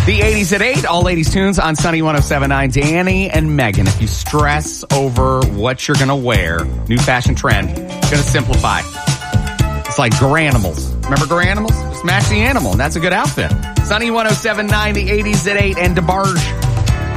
The 80s at 8, all 80s tunes on Sunny 107.9. Danny and Megan, if you stress over what you're going to wear, new fashion trend, going to simplify. It's like Garanimals. Remember Garanimals? Just match the animal, and that's a good outfit. Sunny 107.9, the 80s at 8, and DeBarge.